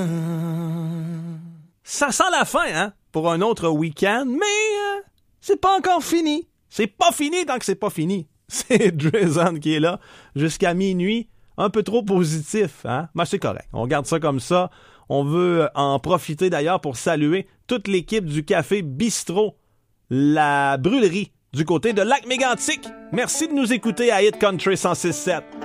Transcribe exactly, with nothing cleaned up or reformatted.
Ça sent la fin, hein, pour un autre week-end, mais euh, c'est pas encore fini. C'est pas fini tant que c'est pas fini. C'est Drizon qui est là jusqu'à minuit. Un peu trop positif, hein? Mais c'est correct. On garde ça comme ça. On veut en profiter d'ailleurs pour saluer toute l'équipe du Café Bistrot, la brûlerie du côté de Lac-Mégantic. Merci de nous écouter à Hit Country cent six sept.